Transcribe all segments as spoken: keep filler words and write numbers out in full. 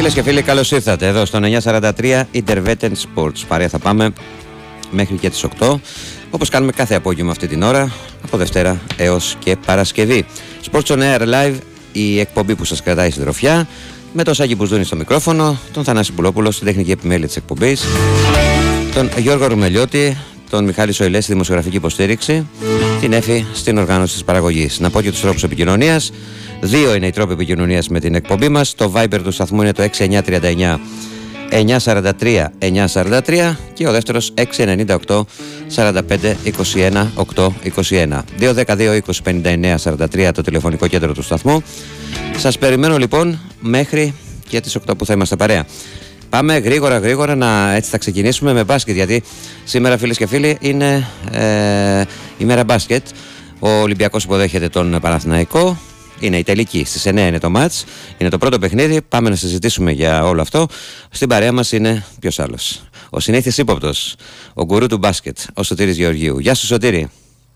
Φίλες και φίλοι, καλώς ήρθατε εδώ στον εννιακόσια σαράντα τρία Intervetten Sports. Παρέα θα πάμε μέχρι και τις οκτώ, όπως κάνουμε κάθε απόγευμα αυτή την ώρα, από Δευτέρα έως και Παρασκευή. Sports on Air Live, η εκπομπή που σας κρατάει συντροφιά, με τον Σάκη Μπουσδούνη στο μικρόφωνο, τον Θανάση Πουλόπουλο στην τεχνική επιμέλεια της εκπομπής, τον Γιώργο Ρουμελιώτη, τον Μιχάλη Σοηλέ στη δημοσιογραφική υποστήριξη, την Έφη στην οργάνωση της παραγωγής. Να πω και τους τρόπους επικοινωνίας. Δύο είναι οι τρόποι επικοινωνίας με την εκπομπή μας. Το Viber του σταθμού είναι το έξι εννιά τρία εννιά εννιακόσια σαράντα τρία εννιακόσια σαράντα τρία και ο δεύτερος έξι εννιά οκτώ σαράντα πέντε είκοσι ένα οκτακόσια είκοσι ένα. δύο ένα δύο είκοσι πενήντα εννέα σαράντα τρία το τηλεφωνικό κέντρο του σταθμού. Σας περιμένω λοιπόν μέχρι και τις οκτώ που θα είμαστε παρέα. Πάμε γρήγορα γρήγορα να έτσι θα ξεκινήσουμε με μπάσκετ, γιατί σήμερα, φίλες και φίλοι, είναι ε, ημέρα μπάσκετ. Ο Ολυμπιακός υποδέχεται τον Παναθηναϊκό. Είναι η τελική, στις εννέα είναι το μάτς, είναι το πρώτο παιχνίδι. Πάμε να συζητήσουμε για όλο αυτό. Στην παρέα μας είναι ποιος άλλος? Ο συνήθις ύποπτος, ο γκουρού του μπάσκετ, ο Σωτήρης Γεωργίου. Γεια σου, Σωτήρη.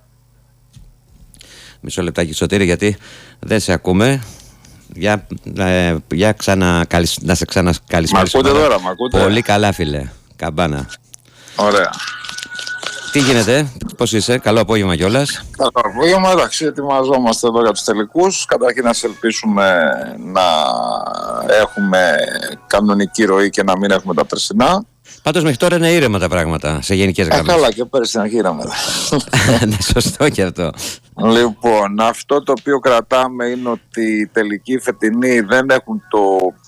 Μισό λεπτάκι, Σωτήρη, γιατί δεν σε ακούμε. Για, ε, για ξανα, καλυσ, να σε ξανακαλησπέρισουμε. Μ' ακούτε τώρα, μ' ακούτε? Πολύ καλά, φίλε. Καμπάνα. Ωραία. Τι γίνεται, πώς είσαι? Καλό απόγευμα κιόλας. Καλό απόγευμα, εντάξει, ετοιμαζόμαστε εδώ για τους τελικούς. Καταρχήν να σε ελπίσουμε να έχουμε κανονική ροή και να μην έχουμε τα περσινά. Πάντως μέχρι τώρα είναι ήρεμα τα πράγματα σε γενικές γραμμές. Ε, καλά, και πέρυσι την αρχήραμε. Ναι, σωστό και αυτό. Λοιπόν, αυτό το οποίο κρατάμε είναι ότι οι τελικοί φετινοί δεν έχουν το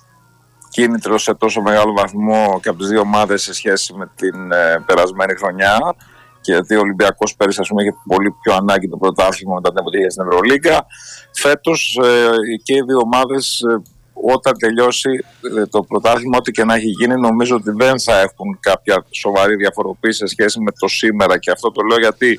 κίνητρο σε τόσο μεγάλο βαθμό και από τις δύο ομάδες σε σχέση με την ε, περασμένη χρονιά. Και γιατί ο Ολυμπιακός πέρυσι, ας πούμε, είχε πολύ πιο ανάγκη το πρωτάθλημα μετά την αποτυχία στην Ευρωλίγκα. Φέτος ε, και οι δύο ομάδες, ε, όταν τελειώσει ε, το πρωτάθλημα, ό,τι και να έχει γίνει, νομίζω ότι δεν θα έχουν κάποια σοβαρή διαφοροποίηση σε σχέση με το σήμερα. Και αυτό το λέω γιατί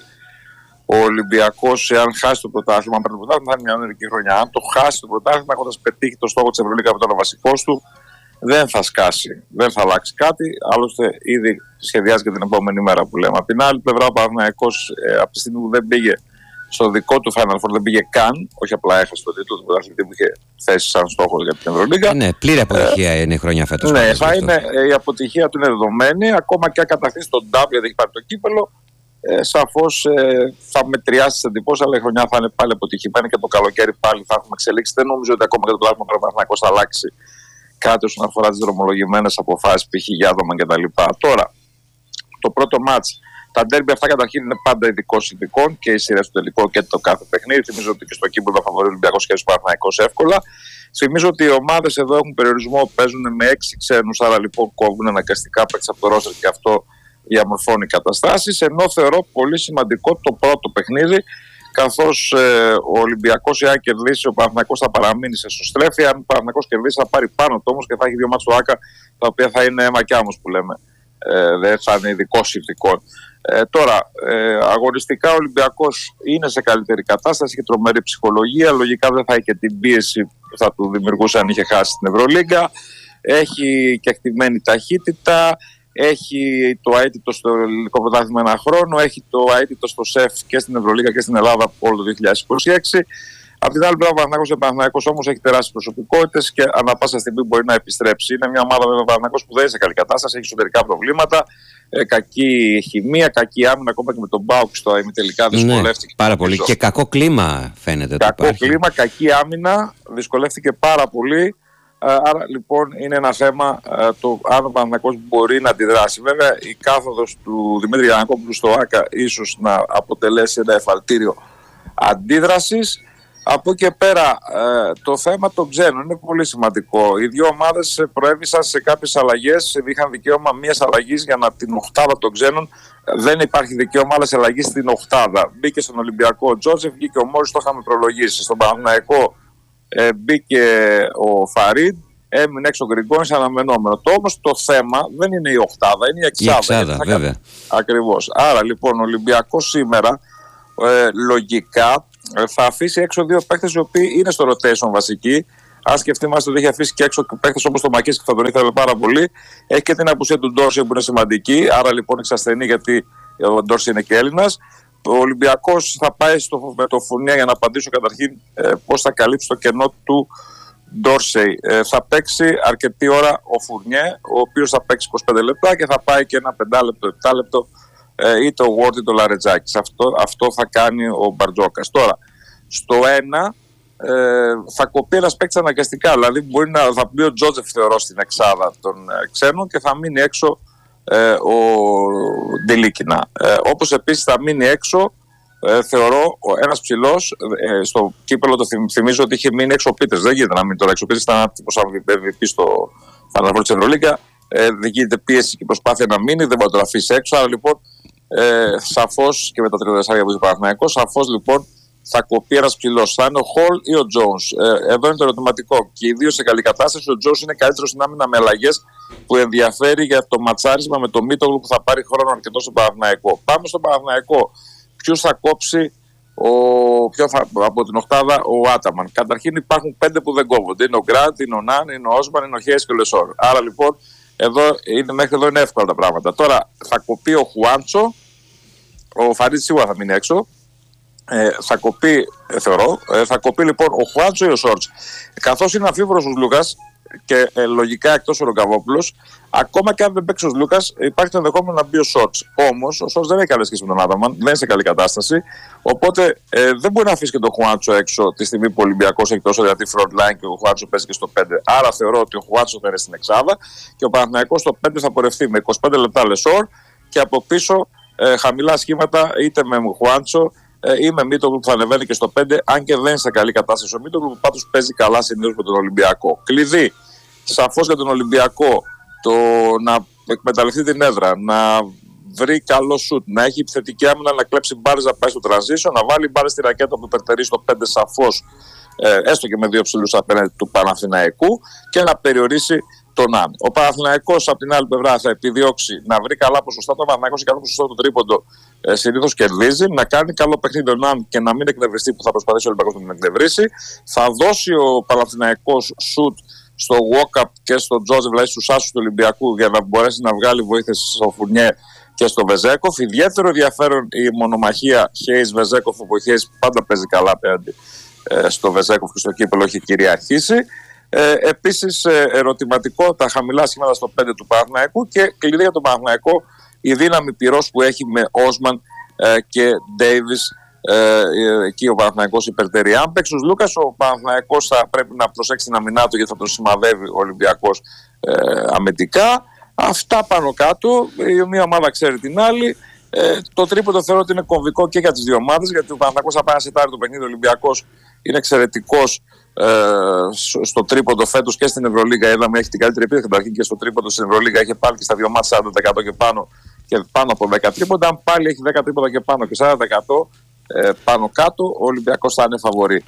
ο Ολυμπιακός, εάν χάσει το πρωτάθλημα, αν παίρνει το πρωτάθλημα, θα είναι μια ονειρική χρονιά. Αν το χάσει το πρωτάθλημα, έχοντας πετύχει το στόχο της Ευρωλίγκα που ήταν ο βασικός του, δεν θα σκάσει, δεν θα αλλάξει κάτι. Άλλωστε, ήδη σχεδιάζει και την επόμενη μέρα που λέμε. Από την άλλη πλευρά, ο Παναθηναϊκός ε, από τη στιγμή που δεν πήγε στο δικό του Final Four, δεν πήγε καν, όχι απλά έχασε το τίτλο του πρωταθλητή που είχε θέσει σαν στόχο για την Ευρωλίγκα. Ναι, πλήρη αποτυχία ε, είναι η χρονιά φέτος. Ναι, θα είναι, ε, η αποτυχία του είναι δεδομένη. Ακόμα και αν κατακτήσει τον ντάμπλ, γιατί έχει πάρει το κύπελο, ε, σαφώς ε, θα μετριάσει τις εντυπώσεις, αλλά η χρονιά θα είναι πάλι αποτυχημένη και το καλοκαίρι πάλι θα έχουμε εξελίξει. Δεν νομίζω ότι ακόμα και το πρωτάθλημα του Παναθηναϊκού θα αλλάξει κάτι όσον αφορά τις δρομολογημένες αποφάσεις, π.χ. Γιάδομα κτλ. Τώρα, το πρώτο μάτς, τα ντέρμπι αυτά καταρχήν είναι πάντα ειδικών συνδικών και οι σειρές του τελικού και το κάθε παιχνίδι. Θυμίζω ότι και στο κύπελλο θα φαβορεί ο Ολυμπιακός και ο Παναθηναϊκός εύκολα. Θυμίζω ότι οι ομάδες εδώ έχουν περιορισμό, παίζουν με έξι ξένους, άρα λοιπόν κόβουν αναγκαστικά παίκτες από το ρόστερ και αυτό διαμορφώνει καταστάσεις. Ενώ θεωρώ πολύ σημαντικό το πρώτο παιχνίδι, καθώς ε, ο Ολυμπιακός, εάν κερδίσει, ο Παναθηναϊκός θα παραμείνει σε σωστρέφεια. Αν ο Παναθηναϊκός κερδίσει, θα πάρει πάνω του όμως και θα έχει δύο μάτς στο ΆΚΑ, τα οποία θα είναι αίμα κι άμμος που λέμε. Ε, δεν θα είναι ειδικό συνθηκών. Ε, τώρα, ε, αγωνιστικά ο Ολυμπιακός είναι σε καλύτερη κατάσταση, έχει τρομερή ψυχολογία. Λογικά δεν θα έχει και την πίεση που θα του δημιουργούσε αν είχε χάσει την Ευρωλίγκα. Έχει και εκτιμένη ταχύτητα. Έχει το αίτητο στο ελληνικό πρωτάθλημα ένα χρόνο, έχει το αίτητο στο ΣΕΦ και στην Ευρωλίγα και στην Ελλάδα όλο το δύο χιλιάδες είκοσι έξι. Απ' την άλλη πλευρά, ο Παναθηναϊκός, ο Παναθηναϊκός όμως έχει τεράστιες προσωπικότητες και ανά πάσα στιγμή μπορεί να επιστρέψει. Είναι μια ομάδα με τον Παναθηναϊκός που δεν είναι σε καλή κατάσταση, έχει εσωτερικά προβλήματα, ε, κακή χημεία, κακή άμυνα, ακόμα και με τον Μπάουκ στο ημιτελικά δυσκολεύτηκε. Ναι, πάρα πολύ. Και κακό κλίμα φαίνεται. Κακό κλίμα, κακή άμυνα, δυσκολεύτηκε πάρα πολύ. Άρα λοιπόν είναι ένα θέμα το αν ο Παναθηναϊκός μπορεί να αντιδράσει. Βέβαια η κάθοδος του Δημήτρη Γιαννακόπουλου στο ΆΚΑ ίσως να αποτελέσει ένα εφαλτήριο αντίδρασης. Από εκεί και πέρα το θέμα των ξένων είναι πολύ σημαντικό. Οι δύο ομάδες προέβησαν σε κάποιες αλλαγές, είχαν δικαίωμα μιας αλλαγής για να την οχτάδα των ξένων. Δεν υπάρχει δικαίωμα άλλες αλλαγής στην οχτάδα. Μπήκε στον Ολυμπιακό ο Τζόζεφ, βγήκε ο Μόρις, το είχαμε προλογίσει. Στον Παναθηναϊκό Ε, μπήκε ο Φαρίντ, έμεινε έξω ο Γκριγκόνης, αναμενόμενο. Το όμως το θέμα δεν είναι η οχτάδα, είναι η εξάδα. Η εξάδα, βέβαια. Ακριβώς. Άρα λοιπόν ο Ολυμπιακός σήμερα ε, λογικά ε, θα αφήσει έξω δύο παίκτες οι οποίοι είναι στο rotation βασικοί. Αν σκεφτόμαστε ότι έχει αφήσει και έξω παίκτες όπως το Μακίς και θα τον ήθελε πάρα πολύ. Έχει και την απουσία του Ντόρση που είναι σημαντική. Άρα λοιπόν εξασθενεί γιατί ο Ντόρση είναι και Έλληνας. Ο Ολυμπιακός θα πάει στο, με το Φουνία για να απαντήσω καταρχήν ε, πώς θα καλύψει το κενό του Ντόρσεϊ. Ε, θα παίξει αρκετή ώρα ο Φουρνιέ, ο οποίος θα παίξει είκοσι πέντε λεπτά και θα πάει και ένα πέντε λεπτό, επτά λεπτό ε, είτε ο Ward είτε ο Λαρετζάκης. Αυτό, αυτό θα κάνει ο Μπαρτζόκας. Τώρα, στο ένα ε, θα κοπεί ένας παίκτης αναγκαστικά. Δηλαδή, μπορεί να θα μπει ο Τζότζεφ, θεωρώ, στην εξάδα των ε, ξένων και θα μείνει έξω ε, ο Ντελίκινα. Ε, όπως επίσης θα μείνει έξω. Ε, θεωρώ ένας ψηλός ε, στο κύπελο, το θυμ, θυμίζω ότι είχε μείνει έξω ο Πίτερς. Δεν γίνεται να μείνει τώρα έξω ο Πίτερς, ήταν τύπος εμ βι πι στο Final της Ευρωλίγκα. Ε, δεν γίνεται πίεση και προσπάθεια να μείνει, δεν μπορεί να το αφήσει έξω. Άρα λοιπόν, ε, σαφώς και με τα τριάντα τέσσερα που είσαι Παναθηναϊκός, σαφώς λοιπόν θα κοπεί ένας ψηλός. Θα είναι ο Χολ ή ο Jones. Ε, εδώ είναι το ερωτηματικό. Και οι δύο σε καλή κατάσταση. Ο Jones είναι καλύτερος στην άμυνα με αλλαγές που ενδιαφέρει για το ματσάρισμα με το Μίτογλου που θα πάρει χρόνο αρκετό στον Παναθηναϊκό. Πάμε στον Παναθηναϊκό. Ποιος θα κόψει ο, ποιο θα, από την οκτάδα ο Άταμαν. Καταρχήν υπάρχουν πέντε που δεν κόβονται. Είναι ο Γκραντ, είναι ο Νάν, είναι ο Όσμαν, είναι ο Χέις και ο Λεσόρ. Άρα λοιπόν εδώ είναι, μέχρι εδώ είναι εύκολα τα πράγματα. Τώρα θα κοπεί ο Χουάντσο, ο Φαρίτ σίγουρα θα μείνει έξω. Ε, θα κοπεί, ε, θεωρώ, ε, θα κοπεί λοιπόν ο Χουάντσο ή ο Σόρτς. Καθώς είναι αμφίβολος ο Λούκας και ε, λογικά εκτός ο Ρογκαβόπουλος, ακόμα και αν δεν παίξει ο Λούκας, υπάρχει το ενδεχόμενο να μπει ο Σόρτς. Όμως ο Σόρτς δεν έχει καλή σχέση με τον Άταμαν, δεν είναι σε καλή κατάσταση. Οπότε ε, δεν μπορεί να αφήσει και τον Χουάντσο έξω τη στιγμή που ο Ολυμπιακός έχει τόσο δυνατή front line και ο Χουάντσο παίζει και στο πέντε. Άρα θεωρώ ότι ο Χουάντσο θα είναι στην εξάδα και ο Παναθηναϊκός στο πέντε θα πορευτεί με είκοσι πέντε λεπτά Λεσόρ και από πίσω ε, χαμηλά σχήματα είτε με Χουάντσο ή με Μίτογλου που θα ανεβαίνει και στο πέντε, αν και δεν είναι σε καλή κατάσταση ο Μίτογλου που πάντως παίζει καλά συνήθως με τον Ολυμπιακό. Κλειδί σαφώς για τον Ολυμπιακό το να εκμεταλλευτεί την έδρα, να βρει καλό σουτ, να έχει επιθετική άμυνα, να κλέψει μπάρες, να πάει στο transition, να βάλει μπάρες στη ρακέτα που υπερτερεί στο πέντε σαφώς, ε, έστω και με δύο ψηλούς απέναντι του Παναθηναϊκού και να περιορίσει τον Άν. Ο Παναθηναϊκός από την άλλη πλευρά θα επιδιώξει να βρει καλά ποσοστά. Το Παναθηναϊκός έχει καλό ποσοστό του τρίποντο, ε, συνήθως κερδίζει. Να κάνει καλό παιχνίδι τον Άν και να μην εκνευριστεί που θα προσπαθήσει ο Ολυμπιακός να μην εκνευρίσει. Θα δώσει ο Παναθηναϊκός σουτ στο walk-up και στον Τζόζεφ, δηλαδή στους άσους του Ολυμπιακού, για να μπορέσει να βγάλει βοήθειες στο Φουρνιέ και στο Βεζέκοφ. Ιδιαίτερο ενδιαφέρον η μονομαχία Χέις-Βεζέκοφ, που ο Χέις πάντα παίζει καλά απέναντι ε, στο Βεζέκοφ και στο κύπελο έχει κυριαρχήσει. Ε, επίσης ε, ερωτηματικό τα χαμηλά σχήματα στο πέντε του Παναθηναϊκού και κλειδί για τον Παναθηναϊκό η δύναμη πυρός που έχει με Όσμαν ε, και Ντέιβις. Ε, εκεί ο Παναθηναϊκός υπερτερεί. Αν παίξει ο Λούκας, ο Παναθηναϊκός θα πρέπει να προσέξει την αμυνά του γιατί θα τον σημαδεύει ο Ολυμπιακός ε, αμυντικά. Αυτά πάνω κάτω. Η μία ομάδα ξέρει την άλλη. Ε, το τρίποντο θεωρώ ότι είναι κομβικό και για τις δύο ομάδες γιατί ο Παναθηναϊκός θα πάει να σετάρει το παιχνίδι. Ο Ολυμπιακός είναι εξαιρετικός ε, στο τρίποντο φέτος και στην Ευρωλίγα. Είδαμε έχει την καλύτερη επίθεση καταρχήν και στο τρίποντο στην Ευρωλίγα. Έχει πάλι και στα δύο μάτια σαράντα τοις εκατό και πάνω και πάνω από δέκα τρίποντα. Αν πάλι έχει δέκα τρίποντα και πάνω και σαράντα τοις εκατό ε, πάνω κάτω, ο Ολυμπιακός θα είναι φαβορί.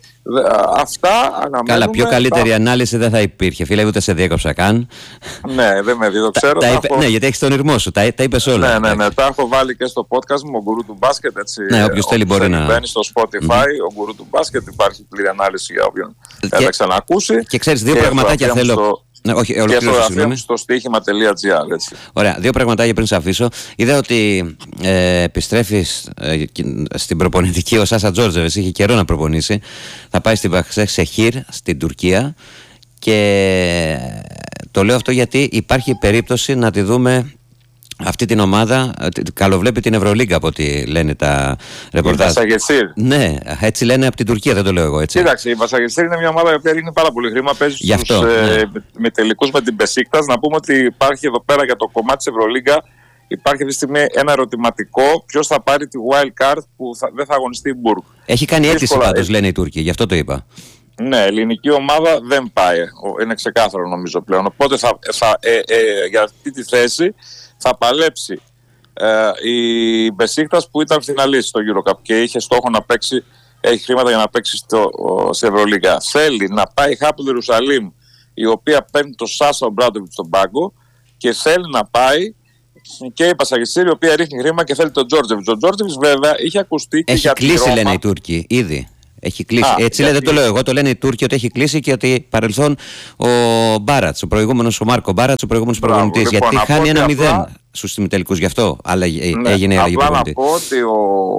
Αυτά αναμένουμε. Καλά, πιο καλύτερη τα... ανάλυση δεν θα υπήρχε. Φίλε, ούτε σε διέκοψα καν. Ναι, δεν με δει, το ξέρω. Τα, τα είπε, έχω... Ναι, γιατί έχεις τον ήρμό σου, τα, τα είπες όλα. Ναι, ναι, ναι, τα έχω βάλει και στο podcast μου, ο Γκουρού του Μπάσκετ. Έτσι, ναι, όποιος θέλει μπορεί να. Μπαίνει στο Spotify, mm-hmm. ο Γκουρού του Μπάσκετ, υπάρχει πλήρη ανάλυση για όποιον θα ξανακούσει. Και ξέρεις, δύο πραγματάκια θέλω. Στο... Ναι, όχι, και στο γραφείο στο στοίχημα.gr. Ωραία, δύο πραγματάκια πριν σε αφήσω. Είδα ότι ε, επιστρέφεις ε, στην προπονητική ο Σάσα Τζόρτζεβες, είχε καιρό να προπονήσει. Θα πάει στην Μπαξεχίρ στην Τουρκία και το λέω αυτό γιατί υπάρχει περίπτωση να τη δούμε αυτή την ομάδα. Καλοβλέπει την Ευρωλίγκα από ό,τι λένε τα ρεπορτάζ. Η Μπασαγεσίρ. Ναι, έτσι λένε από την Τουρκία, δεν το λέω εγώ έτσι. Κοίταξε, η Μπασαγεσίρ είναι μια ομάδα που είναι πάρα πολύ χρήμα. Παίζει στους, αυτό, ναι. ε, με τελικούς με την Μπεσίκτας. Να πούμε ότι υπάρχει εδώ πέρα για το κομμάτι της Ευρωλίγκα. Υπάρχει αυτή τη στιγμή ένα ερωτηματικό. Ποιος θα πάρει τη wild card που θα, δεν θα αγωνιστεί η Μπουργκ. Έχει κάνει αίτηση πάντως, λένε οι Τούρκοι, γι' αυτό το είπα. Ναι, ελληνική ομάδα δεν πάει. Είναι ξεκάθαρο νομίζω πλέον. Οπότε θα, θα, ε, ε, για αυτή τη θέση θα παλέψει ε, η Μπεσίκτας που ήταν φιναλίστ στο EuroCup και είχε στόχο να παίξει, έχει χρήματα για να παίξει στο, σε Ευρωλίγα. Θέλει να πάει η Χάπουλ Ιερουσαλήμ, η οποία παίρνει το Σάσα Ομπράντοβιτς στον πάγκο, και θέλει να πάει και η Πασαγιστήρη, η οποία ρίχνει χρήμα και θέλει τον Τζόρτζεβιτς. Ο Τζόρτζεβιτς βέβαια είχε ακουστεί και έχει για κλείσει, Ρώμα. Λένε οι Τούρκοι ήδη. Έχει κλείσει. Α, έτσι λέει, δεν το λέω εγώ, το λένε οι Τούρκοι ότι έχει κλείσει και ότι παρελθόν ο Μπάρατς, ο προηγούμενος, ο Μάρκο Μπάρατς, ο προηγούμενος προπονητής. Λοιπόν, γιατί χάνει ένα μηδέν. στους ημιτελικούς γι' αυτό, αλλά ναι, έγινε η αλλαγή απλά προπονητή. να πω ότι ο,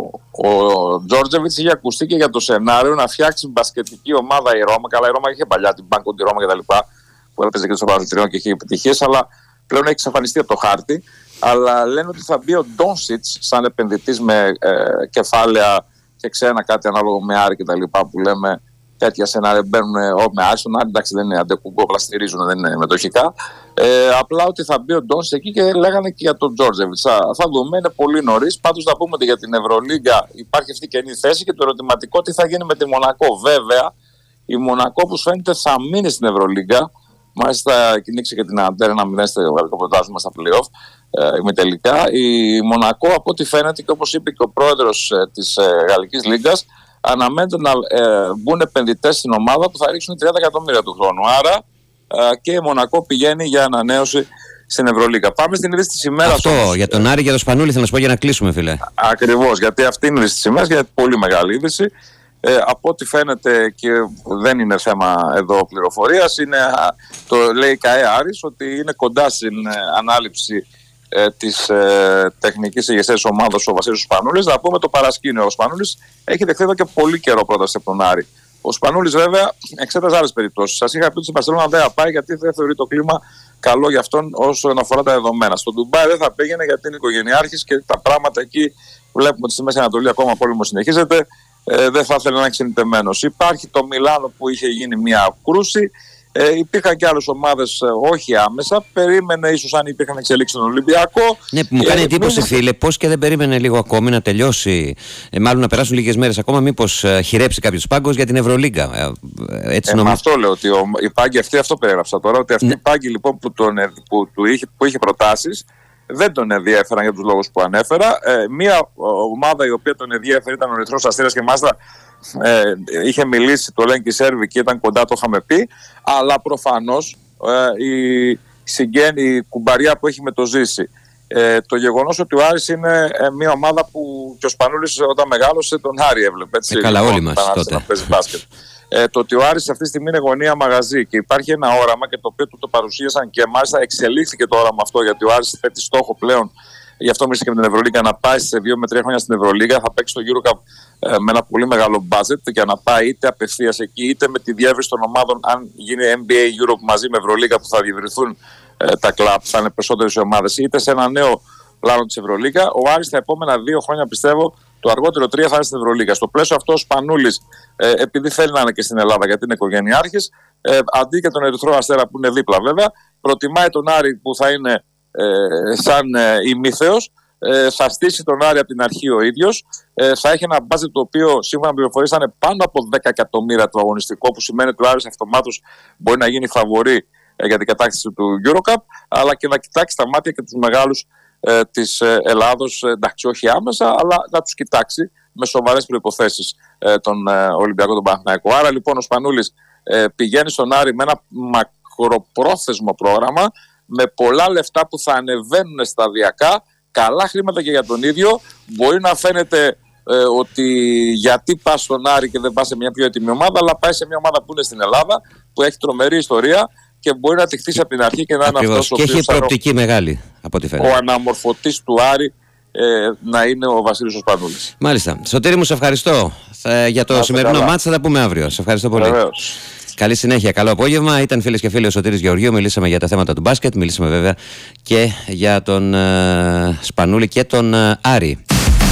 ο Τζόρτζεβιτς είχε ακουστεί και για το σενάριο να φτιάξει μπασκετική ομάδα η Ρώμα. Καλά, η Ρώμα είχε παλιά την Μπάνκο τη Ρώμα κτλ. Που έπαιζε και στο παρελθόν και είχε επιτυχίες, αλλά πλέον έχει εξαφανιστεί από το χάρτη. Αλλά λένε ότι θα μπει ο Ντόνσιτς σαν επενδυτής με ε, κεφάλαια και ξένα, κάτι ανάλογο με Άρη κτλ. Που λέμε τέτοια σενάρια μπαίνουν ο, με Άρη. Στον Άρη εντάξει δεν είναι αντεκούγκο, απλά στηρίζουν, δεν είναι μετοχικά. Ε, απλά ότι θα μπει ο Ντόνσιτς εκεί και λέγανε και για τον Τζόρτζεβιτς. Θα, θα δούμε, είναι πολύ νωρίς. Πάντως να πούμε ότι για την Ευρωλίγκα υπάρχει αυτή η καινή θέση και το ερωτηματικό τι θα γίνει με τη Μονακό. Βέβαια, η Μονακό που φαίνεται θα μείνει στην Ευρωλίγκα. Μάλιστα κυνήξει και την Αντέρ ένα μηδέν στο γαλλικό πρωτάθλημα στα play-off ε, ημιτελικά. Η Μονακό, από ό,τι φαίνεται και όπως είπε και ο πρόεδρος ε, της ε, Γαλλικής Λίγκας, αναμένεται να ε, μπουν επενδυτές στην ομάδα που θα ρίξουν τριάντα εκατομμύρια του χρόνου. Άρα ε, και η Μονακό πηγαίνει για ανανέωση στην Ευρωλίγκα. Πάμε στην είδηση της ημέρας. Αυτό όμως, για τον Άρη και τον Σπανούλη θέλω να σου πω για να κλείσουμε, φίλε. Ακριβώς, γιατί αυτή είναι η είδηση της ημέρας, γιατί πολύ μεγάλη είδηση. Ε, από ό,τι φαίνεται και δεν είναι θέμα εδώ πληροφορίας, είναι, το λέει η ΚΑΕ Άρης ότι είναι κοντά στην ε, ανάληψη ε, της ε, τεχνικής ηγεσίας της ομάδας ο Βασίλης Σπανούλης. Να πούμε το παρασκήνιο, ο Σπανούλης έχει δεχθεί εδώ και πολύ καιρό πρόταση από τον Άρη. Ο Σπανούλης βέβαια εξέταζε άλλες περιπτώσεις. Σας είχα πει ότι στην Μπαρσελόνα δεν θα πάει γιατί δεν θεωρεί το κλίμα καλό για αυτόν όσον αφορά τα δεδομένα. Στο Ντουμπάι δεν θα πήγαινε γιατί είναι οικογενειάρχης και τα πράγματα εκεί βλέπουμε ότι στη Μέση Ανατολή ακόμα πόλεμο συνεχίζεται. Ε, δεν θα ήθελε να είναι ξενιτεμένος. Υπάρχει το Μιλάνο που είχε γίνει μια κρούση. Ε, υπήρχαν και άλλες ομάδες, ε, όχι άμεσα. Περίμενε ίσως αν υπήρχαν εξελίξεις στον Ολυμπιακό. Ναι, που μου κάνει ε, εντύπωση, ναι, φίλε, πώς και δεν περίμενε λίγο ακόμη να τελειώσει. Ε, μάλλον να περάσουν λίγες μέρες ακόμα, μήπως ε, χειρέψει κάποιος πάγκος για την Ευρωλίγκα. Ε, έτσι ε, νομίζω. Αυτό λέω ότι ο, η πάγκη αυτή, αυτό περιγράψα τώρα. Ότι αυτή, ναι, η πάγκη λοιπόν που, τον, που, που, είχε, που είχε προτάσεις δεν τον ενδιέφεραν για τους λόγους που ανέφερα. Ε, μία ομάδα η οποία τον ενδιέφερε ήταν ο Ερυθρός Αστέρας και μάλιστα ε, είχε μιλήσει, το λένε και οι Σέρβοι και ήταν κοντά, το είχαμε πει. Αλλά προφανώς ε, η, συγγένει, η κουμπαριά που έχει με το Ζήση, ε, το γεγονός ότι ο Άρης είναι ε, μια ομάδα που και ο Σπανούλης όταν μεγάλωσε τον Άρη έβλεπε. Έτσι, ε, καλά, όλοι μας τότε. Να παίζει μπάσκετ. Ε, το ότι ο Άρης αυτή τη στιγμή είναι γωνία μαγαζί και υπάρχει ένα όραμα και το οποίο του το παρουσίασαν και μάλιστα εξελίχθηκε το όραμα αυτό, γιατί ο Άρης θέτει στόχο πλέον, γι' αυτό μίλησε και με την Ευρωλίγκα, να πάει σε δύο με τρία χρόνια στην Ευρωλίγκα. Θα παίξει το EuroCup ε, με ένα πολύ μεγάλο budget για να πάει είτε απευθείας εκεί είτε με τη διεύρυνση των ομάδων. Αν γίνει N B A Europe μαζί με Ευρωλίγκα που θα διευρυνθούν ε, τα κλαμπ, θα είναι περισσότερες ομάδες, είτε σε ένα νέο πλάνο της Ευρωλίγκα. Ο Άρης τα επόμενα δύο χρόνια πιστεύω. Το αργότερο τρία θα είναι στην Ευρωλίγκα. Στο πλαίσιο αυτό, ο Σπανούλης, ε, επειδή θέλει να είναι και στην Ελλάδα γιατί είναι οικογενειάρχης, ε, αντί και τον Ερυθρό Αστέρα που είναι δίπλα βέβαια, προτιμάει τον Άρη που θα είναι ε, σαν ε, ημίθεος, ε, θα στήσει τον Άρη από την αρχή ο ίδιος, ε, θα έχει ένα μπάτζετ το οποίο σύμφωνα με πληροφορίες θα είναι πάνω από δέκα εκατομμύρια το αγωνιστικό, που σημαίνει ότι ο Άρης αυτομάτως μπορεί να γίνει φαβορί ε, για την κατάκτηση του EuroCup, αλλά και να κοιτάξει τα μάτια και τους μεγάλους Ε, της ε, Ελλάδος, ε, εντάξει όχι άμεσα, αλλά να τους κοιτάξει με σοβαρές προϋποθέσεις ε, τον ε, Ολυμπιακό, τον Παναθηναϊκό. Άρα λοιπόν ο Σπανούλης ε, πηγαίνει στον Άρη με ένα μακροπρόθεσμο πρόγραμμα, με πολλά λεφτά που θα ανεβαίνουν σταδιακά, καλά χρήματα και για τον ίδιο. Μπορεί να φαίνεται ε, ότι γιατί πας στον Άρη και δεν πας σε μια πιο έτοιμη ομάδα, αλλά πάει σε μια ομάδα που είναι στην Ελλάδα, που έχει τρομερή ιστορία και μπορεί να τη χτίσει από την αρχή και να είναι αυτός ο οποίος. Και έχει προοπτική ο... μεγάλη, από ό,τι φαίνεται. Ο αναμορφωτής του Άρη ε, να είναι ο Βασίλης ο Σπανούλης. Μάλιστα. Σωτήρη μου, σε ευχαριστώ. Θα, για το σημερινό μάτς θα τα πούμε αύριο. Σε ευχαριστώ πολύ. Βεβαίως. Καλή συνέχεια, καλό απόγευμα. Ήταν φίλες και φίλοι ο Σωτήρης Γεωργίου. Μιλήσαμε για τα θέματα του μπάσκετ. Μιλήσαμε βέβαια και για τον ε, Σπανούλη και τον ε, Άρη.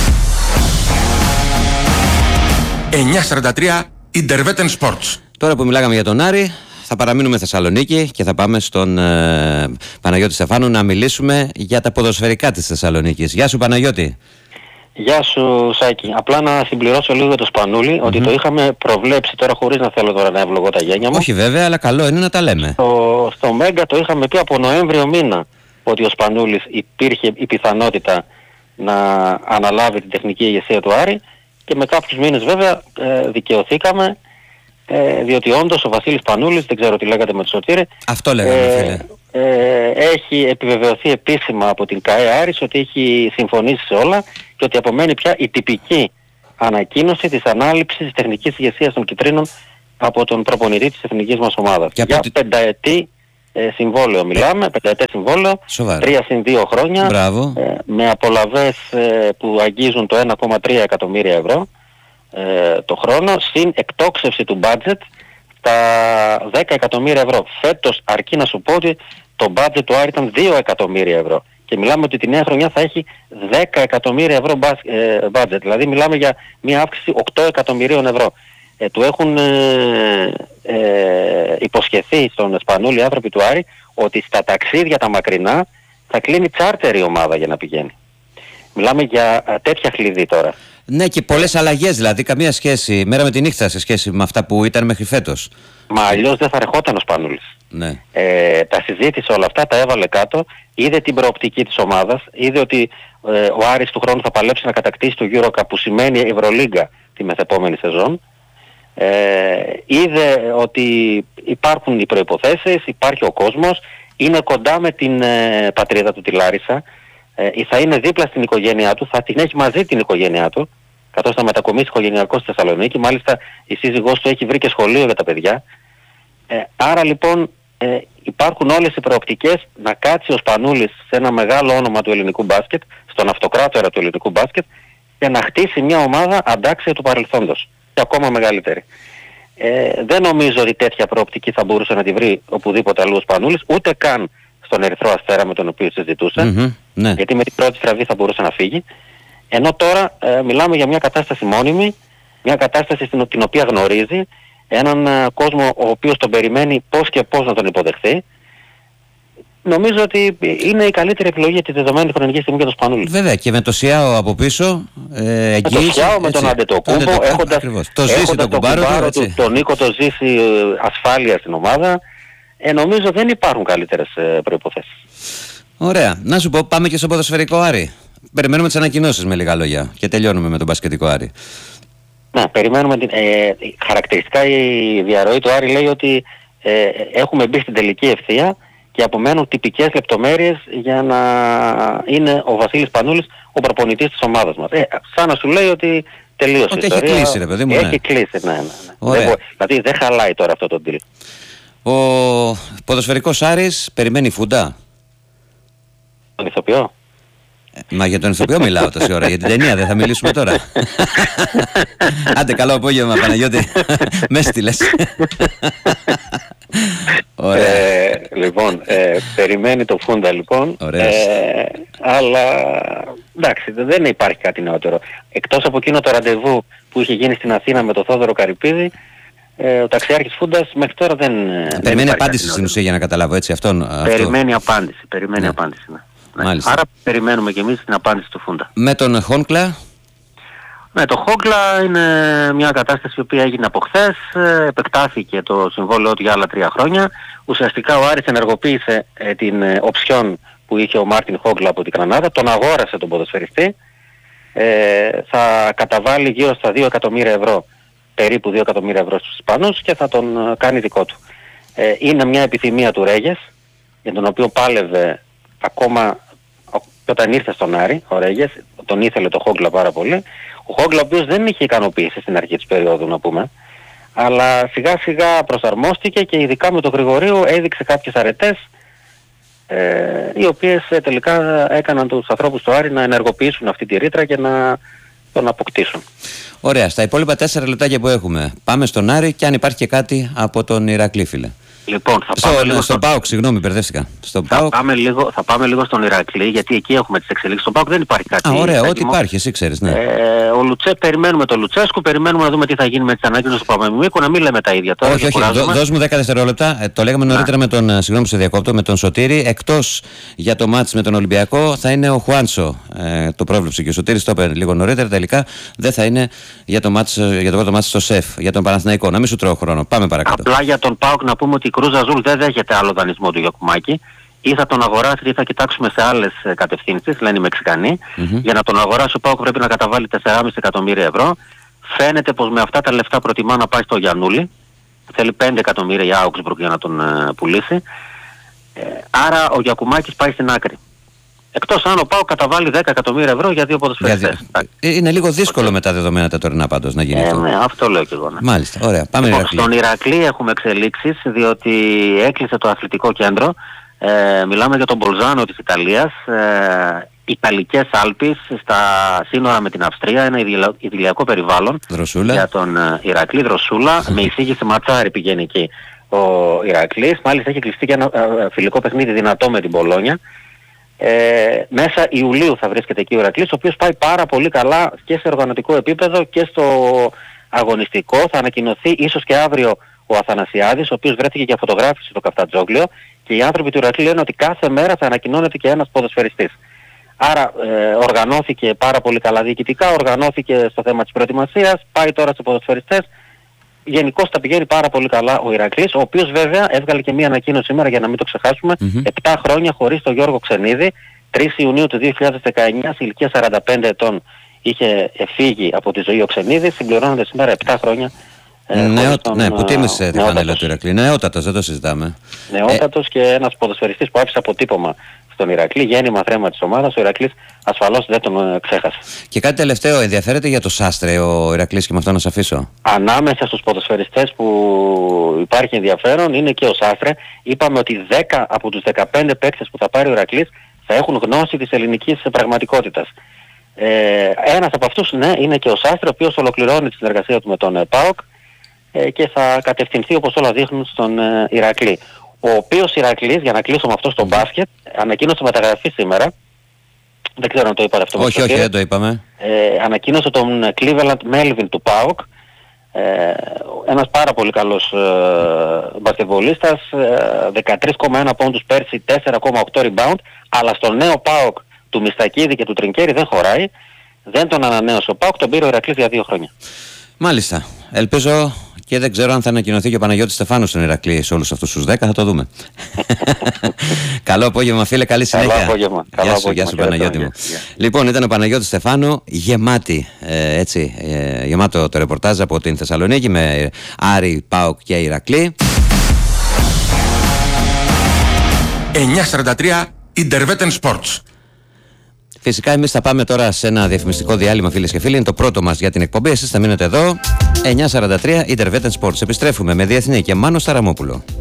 εννιά σαράντα τρία Intervetten Sports. Τώρα που μιλάγαμε για τον Άρη, θα παραμείνουμε Θεσσαλονίκη και θα πάμε στον ε, Παναγιώτη Στεφάνου να μιλήσουμε για τα ποδοσφαιρικά της Θεσσαλονίκης. Γεια σου Παναγιώτη. Γεια σου Σάκη. Απλά να συμπληρώσω λίγο για το Σπανούλη, mm-hmm. ότι το είχαμε προβλέψει τώρα, χωρίς να θέλω τώρα να ευλογώ τα γένια μου. Όχι βέβαια, αλλά καλό είναι να τα λέμε. Στο, στο Μέγκα το είχαμε πει από Νοέμβριο μήνα, ότι ο Σπανούλης υπήρχε η πιθανότητα να αναλάβει την τεχνική ηγεσία του Άρη, και με κάποιους μήνες βέβαια ε, δικαιωθήκαμε. Ε, διότι όντως ο Βασίλης Σπανούλης, δεν ξέρω τι λέγατε με το Σωτήρη, αυτό λέγαμε, ε, φίλε. Ε, έχει επιβεβαιωθεί επίσημα από την ΚΑΕ Άρης ότι έχει συμφωνήσει σε όλα και ότι απομένει πια η τυπική ανακοίνωση της ανάληψης της τεχνικής ηγεσίας των Κιτρίνων από τον προπονητή της εθνικής μας ομάδας. Και για από... πενταετή ε, συμβόλαιο μιλάμε, πενταετές συμβόλαιο, Σοβαρά. τρία συν δύο χρόνια, ε, με απολαβές ε, που αγγίζουν το ένα κόμμα τρία εκατομμύρια ευρώ ε, το χρόνο, συν εκτόξευση του budget στα δέκα εκατομμύρια ευρώ. Φέτος, αρκεί να σου πω ότι το budget του Άρη ήταν δύο εκατομμύρια ευρώ. Και μιλάμε ότι τη νέα χρονιά θα έχει δέκα εκατομμύρια ευρώ budget. Δηλαδή μιλάμε για μια αύξηση οκτώ εκατομμυρίων ευρώ. Ε, του έχουν ε, ε, υποσχεθεί στον Σπανούλη οι άνθρωποι του Άρη ότι στα ταξίδια τα μακρινά θα κλείνει τσάρτερ η ομάδα για να πηγαίνει. Μιλάμε για α, τέτοια χλειδί τώρα. Ναι, και πολλές αλλαγές, δηλαδή καμία σχέση μέρα με τη νύχτα σε σχέση με αυτά που ήταν μέχρι φέτος. Μα αλλιώς δεν θα ερχόταν ο Σπανούλης. Ναι. Ε, τα συζήτησε όλα αυτά, τα έβαλε κάτω, είδε την προοπτική της ομάδας, είδε ότι ε, ο Άρης του χρόνου θα παλέψει να κατακτήσει το EuroCup, που σημαίνει Ευρωλίγκα τη μεθεπόμενη σεζόν. Ε, είδε ότι υπάρχουν οι προϋποθέσεις, υπάρχει ο κόσμος, είναι κοντά με την ε, πατρίδα του, τη Λάρισα, ε, θα είναι δίπλα στην οικογένειά του, θα την έχει μαζί την οικογένειά του, καθώς θα μετακομίσει οικογενειακός στη Θεσσαλονίκη. Μάλιστα η σύζυγός του έχει βρει και σχολείο για τα παιδιά. Ε, άρα λοιπόν ε, υπάρχουν όλες οι προοπτικές να κάτσει ο Σπανούλης σε ένα μεγάλο όνομα του ελληνικού μπάσκετ, στον αυτοκράτορα του ελληνικού μπάσκετ, και να χτίσει μια ομάδα αντάξια του παρελθόντος και ακόμα μεγαλύτερη. Ε, δεν νομίζω ότι τέτοια προοπτική θα μπορούσε να τη βρει οπουδήποτε αλλού ο Σπανούλης, ούτε καν στον Ερυθρό Αστέρα με τον οποίο συζητούσε, Mm-hmm, ναι. γιατί με την πρώτη στραβή θα μπορούσε να φύγει. Ενώ τώρα ε, μιλάμε για μια κατάσταση μόνιμη, μια κατάσταση στην την οποία γνωρίζει, έναν ε, κόσμο ο οποίος τον περιμένει πώς και πώς να τον υποδεχθεί. Νομίζω ότι είναι η καλύτερη επιλογή για τη δεδομένη χρονική στιγμή για τον Σπανούλη. Βέβαια, και με το Σιάο από πίσω, ε, με το Σιάο, με τον Αντετοκούμπο, έχοντας, το ζήσει τον κουμπάρο του, του, τον Νίκο το ζήσει ασφάλεια στην ομάδα. Ε, νομίζω δεν υπάρχουν καλύτερες ε, προϋποθέσεις. Ωραία. Να σου πω, πάμε και στο ποδοσφαιρικό Άρη. Περιμένουμε τις ανακοινώσεις με λίγα λόγια και τελειώνουμε με τον μπασκετικό Άρη. Να, περιμένουμε την, ε, χαρακτηριστικά η διαρροή του Άρη λέει ότι ε, έχουμε μπει στην τελική ευθεία και απομένουν τυπικές λεπτομέρειες για να είναι ο Βασίλης Πανούλης ο προπονητής της ομάδας μας. Ε, σαν να σου λέει ότι τελείωσε η ιστορία. Έχει κλείσει, ρε παιδί μου. Έχει ναι. κλείσει, ναι, ναι. ναι. Δεν, δηλαδή δεν χαλάει τώρα αυτό το deal. Ο ποδοσφαιρικός Άρης περιμένει φούντα. Τον ηθοποιώ. Μα για τον ηθοποιό μιλάω τόση ώρα, για την ταινία δεν θα μιλήσουμε τώρα. Άντε, καλό απόγευμα Παναγιώτη. Με στείλες. Ωραία. Ε, λοιπόν, ε, περιμένει το φούντα λοιπόν. Ωραία. Ε, αλλά εντάξει, δεν υπάρχει κάτι νεότερο. Εκτός από εκείνο το ραντεβού που είχε γίνει στην Αθήνα με τον Θόδωρο Καρυπίδη, ε, ο ταξιάρχης φούντας μέχρι τώρα δεν... Περιμένει δεν απάντηση στην ουσία για να καταλάβω έτσι αυτόν. Περιμένει αυτό. απάντηση, περιμένει ναι. απάντηση, ναι. Ναι. Άρα περιμένουμε και εμείς την απάντηση του φούντα. Με τον Χόνκλα. Ναι, το Χόγκλα είναι μια κατάσταση η οποία έγινε από χθες, επεκτάθηκε το συμβόλαιο του για άλλα τρία χρόνια. Ουσιαστικά ο Άρης ενεργοποίησε ε, την ε, οψιόν που είχε ο Μάρτιν Χόγκλα από την Γρανάδα, τον αγόρασε τον ποδοσφαιριστή, ε, θα καταβάλει γύρω στα δύο εκατομμύρια ευρώ, περίπου δύο εκατομμύρια ευρώ στους Ισπανούς και θα τον ε, κάνει δικό του. Ε, είναι μια επιθυμία του Ρέγες, για τον οποίο πάλευε ακόμα όταν ήρθε στον Άρη, ο Ρέγες, τον ήθελε το Χόγκλα πάρα πολύ. Ο Χόγκλα ο οποίος δεν είχε ικανοποιήσει στην αρχή της περίοδου να πούμε, αλλά σιγά σιγά προσαρμόστηκε και ειδικά με τον Γρηγορίου έδειξε κάποιες αρετές ε, οι οποίες ε, τελικά έκαναν τους ανθρώπους του Άρη να ενεργοποιήσουν αυτή τη ρήτρα και να τον αποκτήσουν. Ωραία, στα υπόλοιπα τέσσερα λεπτάκια που έχουμε πάμε στον Άρη και αν υπάρχει και κάτι από τον Ηρακλή, φίλε. Λοιπόν, θα στο, πάμε λίγο στον στο... ΠΑΟΚ, συγγνώμη, μπερδεύτηκα. Στο θα, πάμε λίγο, θα πάμε λίγο στον Ηρακλή, γιατί εκεί έχουμε τις εξελίξεις. Στον ΠΑΟΚ δεν υπάρχει κάτι. Α, ωραία, έτοιμο. ό,τι υπάρχει, εσύ ξέρεις, ναι. Ε, ο Λουτσέ, περιμένουμε τον Λουτσέσκου, περιμένουμε να δούμε τι θα γίνει με τις ανάγκες του Παπαμιμίκου, να μην λέμε τα ίδια τώρα. Όχι, όχι, δώ, δώσ' μου δέκα δευτερόλεπτα. Ε, το λέγαμε νωρίτερα με τον, συγγνώμη σε διακόπτω, με τον Σωτήρη. Εκτός για το μάτς με τον Ολυμπιακό θα είναι ο Χουάνσο. Ε, το πρόβλεψε και ο Σωτήρης, το είπε λίγο νωρίτερα. Τελικά δεν θα είναι για το, μάτς, για το πρώτο μάτς στο ΣΕΦ, για τον Παναθηναϊκό. Να μην σου τρώω χρόνο. Πάμε παρακάτω. Απλά για τον ΠΑΟΚ να πούμε ότι η Κρούζ Αζούλ δεν δέχεται άλλο δανεισμό του Γιακουμάκη. Ή θα τον αγοράσει ή θα κοιτάξουμε σε άλλες κατευθύνσεις, λένε οι Μεξικανοί. Mm-hmm. Για να τον αγοράσει ο ΠΑΟΚ πρέπει να καταβάλει τέσσερα κόμμα πέντε εκατομμύρια ευρώ. Φαίνεται πως με αυτά τα λεφτά προτιμά να πάει στο Γιαννούλη. Θέλει πέντε εκατομμύρια για Augsburg για να τον ε, πουλήσει. Ε, άρα ο Γιακουμάκης πάει στην άκρη. Εκτός αν ο ΠΑΟΚ καταβάλει δέκα εκατομμύρια ευρώ για δύο ποδοσφαιριστές. Για... Είναι λίγο δύσκολο okay. με τα δεδομένα τα τωρινά πάντως να γίνει ε, αυτό. Ναι, αυτό λέω και εγώ. Ναι. Μάλιστα, ωραία. Πάμε λοιπόν, Ηρακλή. Στον Ηρακλή έχουμε εξελίξεις, διότι έκλεισε το αθλητικό κέντρο. Ε, μιλάμε για τον Μπολζάνο της Ιταλίας. Ε, Ιταλικές Άλπεις στα σύνορα με την Αυστρία, ένα ιδηλιακό περιβάλλον Δροσούλα. για τον uh, Ηρακλή, Δροσούλα, με εισήγηση Ματσάρη πηγαίνει εκεί ο Ηρακλής. Μάλιστα έχει κλειστεί και ένα uh, φιλικό παιχνίδι δυνατό με την Πολόνια. Ε, μέσα Ιουλίου θα βρίσκεται εκεί ο Ηρακλής, ο οποίος πάει πάρα πολύ καλά και σε οργανωτικό επίπεδο και στο αγωνιστικό. Θα ανακοινωθεί ίσως και αύριο ο Αθανασιάδης, ο οποίος βρέθηκε για φωτογράφηση στο Καφτατζόγλιο, και οι άνθρωποι του Ηρακλή λένε ότι κάθε μέρα θα ανακοινώνεται και ένας ποδοσφαιριστής. Άρα ε, οργανώθηκε πάρα πολύ καλά διοικητικά, οργανώθηκε στο θέμα της προετοιμασίας, πάει τώρα σε ποδοσφαιριστές. Γενικώς τα πηγαίνει πάρα πολύ καλά ο Ηρακλής, ο οποίος βέβαια έβγαλε και μία ανακοίνωση σήμερα για να μην το ξεχάσουμε, mm-hmm. επτά χρόνια χωρίς τον Γιώργο Ξενίδη. τρεις Ιουνίου του δύο χιλιάδες δεκαεννιά, σε ηλικία σαράντα πέντε ετών, είχε φύγει από τη ζωή ο Ξενίδης, συμπληρώνονται σήμερα επτά χρόνια. Ε, Νεό, τον, ναι, που τίμησε τη φανέλα του Ηρακλή. Νεότατος, δεν το συζητάμε. Νεότατος ε... και ένας ποδοσφαιριστής που άφησε αποτύπωμα στον Ηρακλή, γέννημα θρέμα της ομάδας. Ο Ηρακλής ασφαλώς δεν τον ε, ξέχασε. Και κάτι τελευταίο, ενδιαφέρεται για το Σάστρε ο Ηρακλής, και με αυτό να σε αφήσω. Ανάμεσα στους ποδοσφαιριστές που υπάρχει ενδιαφέρον είναι και ο Σάστρε. Είπαμε ότι δέκα από τους δεκαπέντε παίκτες που θα πάρει ο Ηρακλής θα έχουν γνώση της ελληνικής πραγματικότητας. Ε, ένας από αυτούς, ναι, είναι και ο Σάστρε, ο οποίος ολοκληρώνει τη συνεργασία του με τον ε, ΠΑΟΚ ε, και θα κατευθυνθεί, όπως όλα δείχνουν, στον ε, Ηρακλή. Ο οποίος Ηρακλής, για να κλείσω με αυτό στο μπάσκετ, ανακοίνωσε μεταγραφή σήμερα. Δεν ξέρω αν το είπατε αυτό. Όχι, όχι, δεν το είπαμε. Ε, ανακοίνωσε τον Cleveland Melvin του ΠΑΟΚ. Ε, ένας πάρα πολύ καλός ε, μπασκετβολίστας, ε, δεκατρείς κόμμα ένα πόντους πέρσι, τέσσερα κόμμα οκτώ rebound, αλλά στο νέο ΠΑΟΚ του Μιστακίδη και του Τρινκέρι δεν χωράει. Δεν τον ανανέωσε ο ΠΑΟΚ, τον πήρε ο Ηρακλής για δύο χρόνια. Μάλιστα. Ελπίζω, και δεν ξέρω αν θα ανακοινωθεί και ο Παναγιώτης Στεφάνου στον Ηρακλή σε όλους αυτούς τους δέκα, θα το δούμε. Καλό απόγευμα, φίλε, καλή συνέχεια. Καλό απόγευμα. Γεια σου, γεια σου Παναγιώτη μου. Λοιπόν, ήταν ο Παναγιώτης Στεφάνου, γεμάτη, ε, έτσι, ε, γεμάτο το ρεπορτάζ από την Θεσσαλονίκη με Άρη, ΠΑΟΚ και Ηρακλή. εννιά σαράντα τρία Intervetten Sports. Φυσικά εμείς θα πάμε τώρα σε ένα διαφημιστικό διάλειμμα, φίλες και φίλοι. Είναι το πρώτο μας για την εκπομπή. Εσείς θα μείνετε εδώ. εννιά σαράντα τρία Intervetten Sports. Επιστρέφουμε με Διεθνή και Μάνο Σταραμόπουλο.